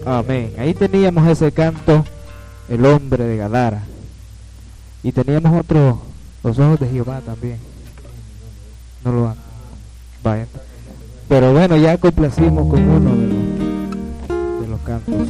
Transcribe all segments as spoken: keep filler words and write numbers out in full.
Amén. Ahí teníamos ese canto, el hombre de Gadara. Y teníamos otro, los ojos de Jehová también. No lo han. Vaya. Pero bueno, ya complacimos con uno de los, de los cantos.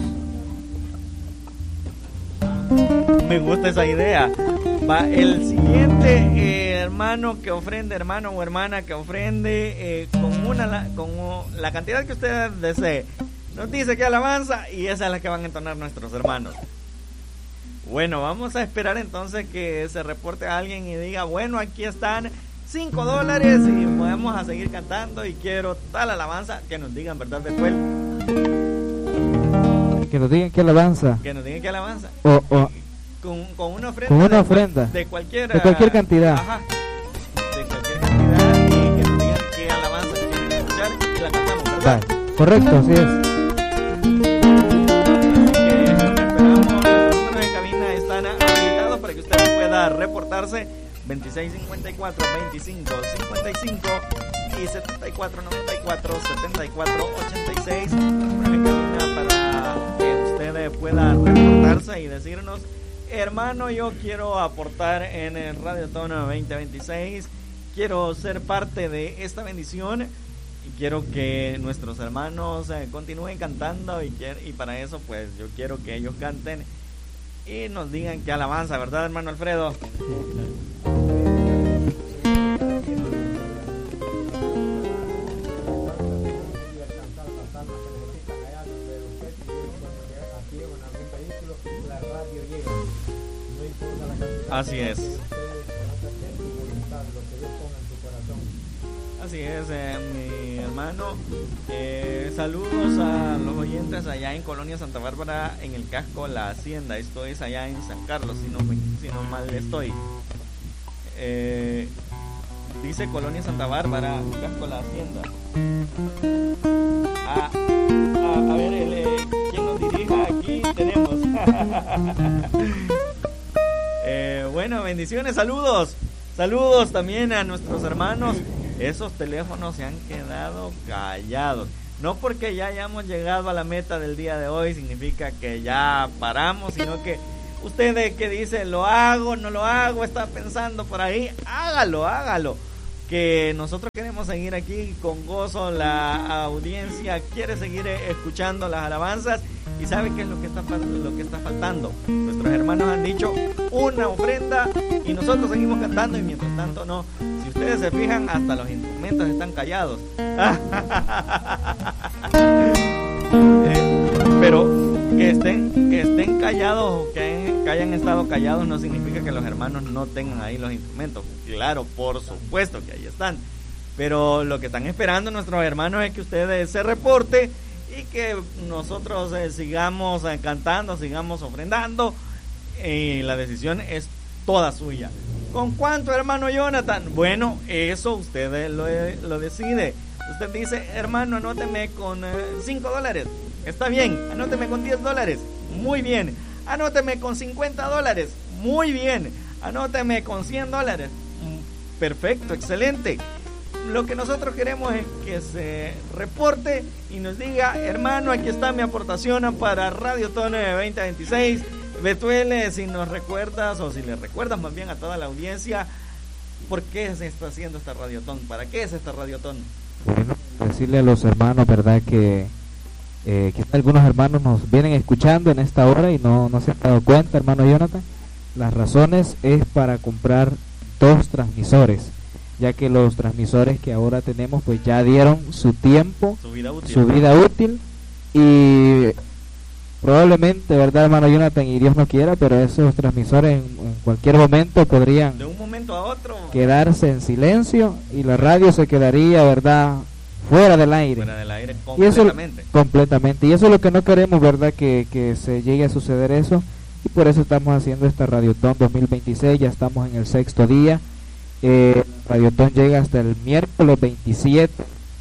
Me gusta esa idea. Va el siguiente eh, hermano que ofrende, hermano o hermana que ofrende eh, con una la, con la cantidad que usted desee. Nos dice que alabanza y esa es la que van a entonar nuestros hermanos. Bueno, vamos a esperar entonces que se reporte a alguien y diga, bueno, aquí están cinco dólares y podemos a seguir cantando y quiero tal alabanza. Que nos digan, ¿verdad, Betuel? Que nos digan qué alabanza. Que nos digan qué alabanza. O, o con, con una ofrenda. Con una de, ofrenda. De cualquier, de cualquier cantidad. Ajá. De cualquier cantidad y que nos digan qué alabanza quieren escuchar y la cantamos, ¿verdad? Vale. Correcto, así es. Reportarse veintiséis cincuenta y cuatro veinticinco cincuenta y cinco y setenta y cuatro noventa y cuatro setenta y cuatro ochenta y seis para que usted pueda reportarse y decirnos, hermano, yo quiero aportar en el Radiotón veinte veintiséis, quiero ser parte de esta bendición y quiero que nuestros hermanos eh, continúen cantando y, quiero, y para eso pues yo quiero que ellos canten y nos digan qué alabanza, ¿verdad, hermano Alfredo? Así es. Así es, eh, mi hermano. Eh, saludos a los oyentes allá en Colonia Santa Bárbara, en el casco La Hacienda. Esto es allá en San Carlos, si no, me, si no mal estoy. Eh, dice Colonia Santa Bárbara, casco La Hacienda. Ah, ah, a ver, el, eh, ¿quién nos dirija aquí? Tenemos. eh, bueno, bendiciones, saludos. Saludos también a nuestros hermanos. Esos teléfonos se han quedado callados. No porque ya hayamos llegado a la meta del día de hoy significa que ya paramos, sino que usted que dice, lo hago, no lo hago, está pensando por ahí, hágalo, hágalo. Que nosotros queremos seguir aquí con gozo, la audiencia quiere seguir escuchando las alabanzas y sabe qué es lo que está lo que está faltando. Nuestros hermanos han dicho una ofrenda y nosotros seguimos cantando y mientras tanto no. Si ustedes se fijan, hasta los instrumentos están callados. eh, pero que estén que estén callados o que, que hayan estado callados no significa que los hermanos no tengan ahí los instrumentos. Claro, por supuesto que ahí están, pero lo que están esperando nuestros hermanos es que ustedes se reporte y que nosotros eh, sigamos eh, cantando, sigamos ofrendando y la decisión es toda suya. ¿Con cuánto, hermano Jonathan? Bueno, eso usted lo, lo decide. Usted dice, hermano, anóteme con cinco dólares. Está bien. Anóteme con diez dólares. Muy bien. Anóteme con cincuenta dólares. Muy bien. Anóteme con cien dólares. Perfecto, excelente. Lo que nosotros queremos es que se reporte y nos diga, hermano, aquí está mi aportación para Radiotón veinte veintiséis. Betuel, si nos recuerdas o si le recuerdas más bien a toda la audiencia, ¿por qué se está haciendo esta Radiotón? ¿Para qué es esta Radiotón? Bueno, decirle a los hermanos, ¿verdad? Que eh, quizás algunos hermanos nos vienen escuchando en esta hora y no, no se han dado cuenta, hermano Jonathan. Las razones es para comprar dos transmisores, ya que los transmisores que ahora tenemos pues ya dieron su tiempo, su vida útil, su vida útil y probablemente, ¿verdad, hermano Jonathan? Y Dios no quiera, pero esos transmisores en, en cualquier momento podrían de un momento a otro quedarse en silencio y la radio se quedaría, ¿verdad?, fuera del aire. Fuera del aire completamente. Y eso, completamente. Y eso es lo que no queremos, ¿verdad?, que, que se llegue a suceder eso. Y por eso estamos haciendo esta Radiotón dos mil veintiséis. Ya estamos en el sexto día. Eh, Radiotón llega hasta el miércoles veintisiete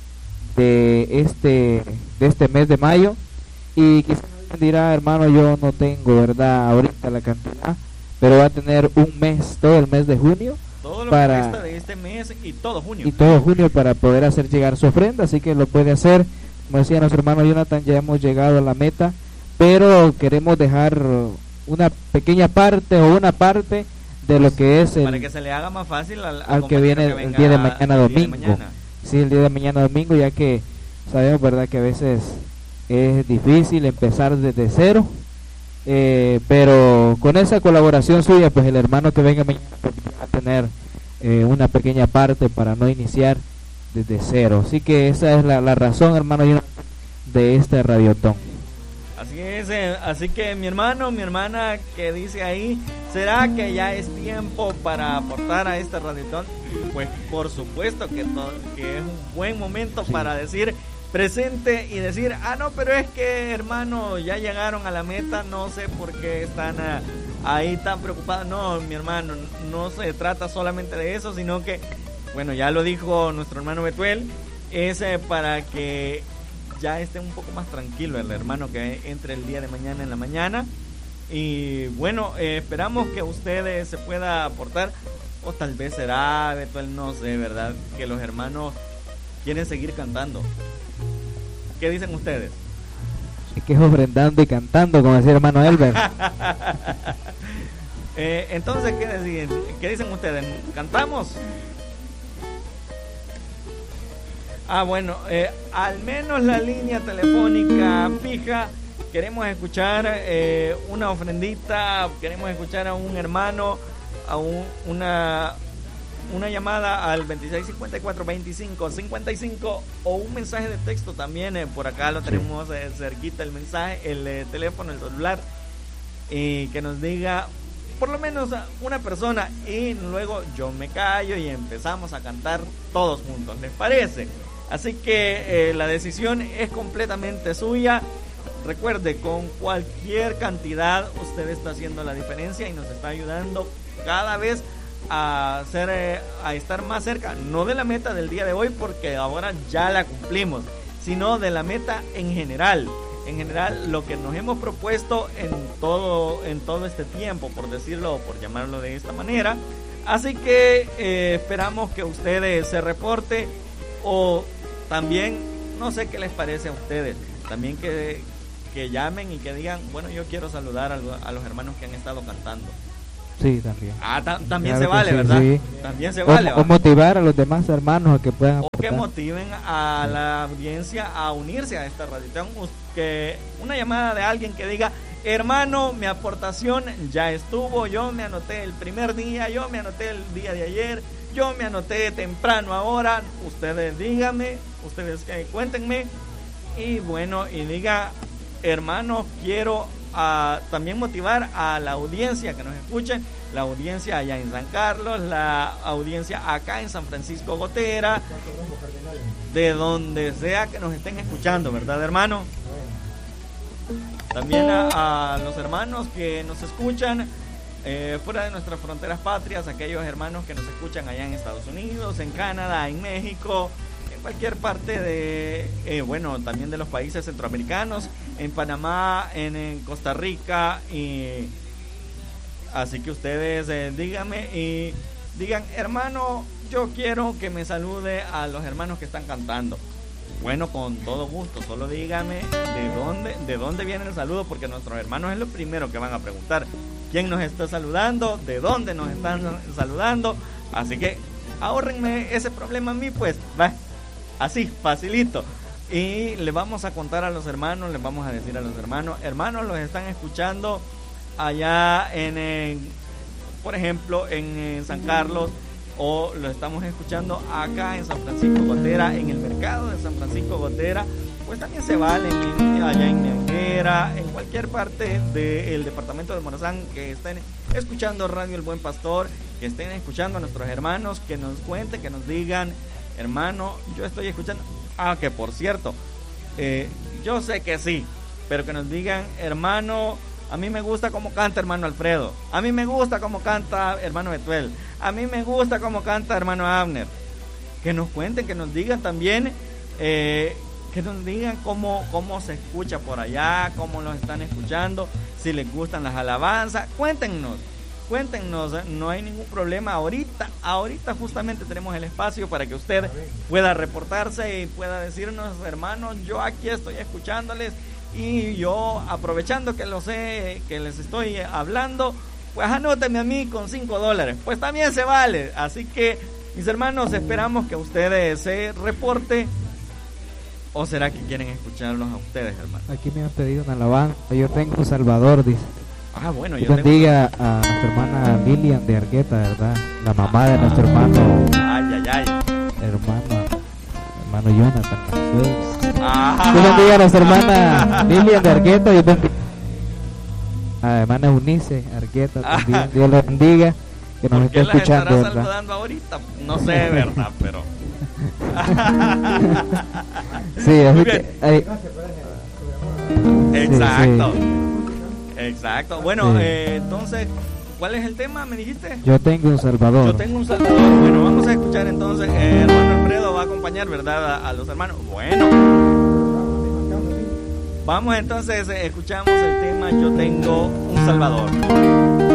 de este, de este mes de mayo. Y quizás dirá, hermano, yo no tengo, ¿verdad?, ahorita la cantidad, pero va a tener un mes, todo el mes de junio, todo lo para, que resta de este mes y todo junio y todo junio para poder hacer llegar su ofrenda, así que lo puede hacer. Como decía nuestro hermano Jonathan, ya hemos llegado a la meta pero queremos dejar una pequeña parte o una parte de lo que es el, para que se le haga más fácil al, al, al que viene que el día de mañana domingo. Día de mañana. Sí, el día de mañana domingo, ya que sabemos, verdad, que a veces es difícil empezar desde cero, eh, pero con esa colaboración suya, pues el hermano que venga mañana va a tener eh, una pequeña parte para no iniciar desde cero. Así que esa es la, la razón, hermano, de este radiotón. Así es, eh, así que mi hermano, mi hermana que dice ahí, ¿será que ya es tiempo para aportar a este radiotón? Pues por supuesto que, to- que es un buen momento, sí, para decir presente y decir, ah no, pero es que hermano, ya llegaron a la meta, no sé por qué están uh, ahí tan preocupados. No, mi hermano, no se trata solamente de eso, sino que, bueno, ya lo dijo nuestro hermano Betuel, es eh, para que ya esté un poco más tranquilo el hermano que entre el día de mañana en la mañana. Y bueno, eh, esperamos que ustedes se pueda aportar, o tal vez será, Betuel, no sé, ¿verdad?, que los hermanos quieren seguir cantando. ¿Qué dicen ustedes? Es que es ofrendando y cantando, como decía el hermano Elber. eh, entonces, ¿qué deciden? ¿Qué dicen ustedes? ¿Cantamos? Ah, bueno, eh, al menos la línea telefónica fija, queremos escuchar eh, una ofrendita, queremos escuchar a un hermano, a un, una, una llamada al veintiséis cincuenta y cuatro veinticinco cincuenta y cinco o un mensaje de texto también, eh, por acá lo tenemos eh, cerquita el mensaje, el eh, teléfono, el celular, y que nos diga por lo menos una persona, y luego yo me callo y empezamos a cantar todos juntos, ¿les parece? Así que eh, la decisión es completamente suya. Recuerde, con cualquier cantidad usted está haciendo la diferencia y nos está ayudando cada vez a hacer, eh, a estar más cerca, no de la meta del día de hoy, porque ahora ya la cumplimos, sino de la meta en general. En general, lo que nos hemos propuesto en todo, en todo este tiempo, por decirlo o por llamarlo de esta manera. Así que eh, esperamos que ustedes se reporte, o también, no sé qué les parece a ustedes, también que, que llamen y que digan, bueno, yo quiero saludar a, a los hermanos que han estado cantando. Sí, también. Ah, ta- también claro se vale, sí, ¿verdad? Sí. También se o, vale. O motivar a los demás hermanos a que puedan O aportar. que motiven a la audiencia a unirse a esta radio. Que una llamada de alguien que diga, hermano, mi aportación ya estuvo, yo me anoté el primer día, yo me anoté el día de ayer, yo me anoté temprano ahora, ustedes díganme, ustedes eh, cuéntenme, y bueno, y diga, hermano, quiero uh, también motivar a la audiencia que nos escuche, la audiencia allá en San Carlos, la audiencia acá en San Francisco Gotera, de donde sea que nos estén escuchando, ¿verdad, hermano? También a, a los hermanos que nos escuchan eh, fuera de nuestras fronteras patrias, aquellos hermanos que nos escuchan allá en Estados Unidos, en Canadá, en México, en cualquier parte de, eh, bueno, también de los países centroamericanos, en Panamá, en, en Costa Rica, y así que ustedes eh, díganme y digan, hermano, yo quiero que me salude a los hermanos que están cantando. Bueno, con todo gusto, solo dígame de dónde, de dónde viene el saludo, porque nuestros hermanos es lo primero que van a preguntar. ¿Quién nos está saludando? ¿De dónde nos están saludando? Así que ahórrenme ese problema a mí, pues, va, así, facilito. Y le vamos a contar a los hermanos, les vamos a decir a los hermanos, hermanos, los están escuchando allá en, en por ejemplo, en, en San Carlos, o lo estamos escuchando acá en San Francisco Gotera, en el mercado de San Francisco Gotera, pues también se vale en, allá en Nianguera, en cualquier parte del departamento de Morazán, que estén escuchando Radio El Buen Pastor, que estén escuchando a nuestros hermanos, que nos cuenten, que nos digan, hermano, yo estoy escuchando, ah, que por cierto, eh, yo sé que sí, pero que nos digan, hermano, a mí me gusta cómo canta hermano Alfredo, a mí me gusta cómo canta hermano Betuel, a mí me gusta cómo canta hermano Abner. Que nos cuenten, que nos digan también, eh, que nos digan cómo, cómo se escucha por allá, cómo nos están escuchando, si les gustan las alabanzas, cuéntenos, cuéntenos, no hay ningún problema. Ahorita, ahorita justamente tenemos el espacio para que usted pueda reportarse y pueda decirnos, hermanos, yo aquí estoy escuchándoles, Y yo, aprovechando que lo sé, que les estoy hablando, pues anótenme a mí con cinco dólares. Pues también se vale. Así que, mis hermanos, esperamos que ustedes se reporten. ¿O será que quieren escucharlos a ustedes, hermano? Aquí me han pedido una alabanza. Yo tengo un Salvador, dice. Ah, bueno, yo yo bendiga tengo... a nuestra hermana Lilian de Argueta, ¿verdad? La mamá ah, de nuestro hermano. Ay, ay, ay. Hermano, hermano Jonathan. Ah, yo bendiga a nuestra hermana Lilian de Argueta y bendiga a la hermana Eunice Argueta también. Ah, Dios la bendiga, que nos está escuchando, ¿verdad? ¿verdad? Saludando ahorita? No sé, ¿verdad? Pero... sí, así que... Ahí... Exacto. Sí, sí. Exacto. Bueno, sí. eh, entonces, ¿cuál es el tema? ¿Me dijiste? Yo tengo un Salvador. Yo tengo un Salvador. Bueno, vamos a escuchar entonces. Eh, hermano Alfredo va a acompañar, ¿verdad? A, a los hermanos. Bueno. Vamos entonces, eh, escuchamos el tema Yo tengo un Salvador.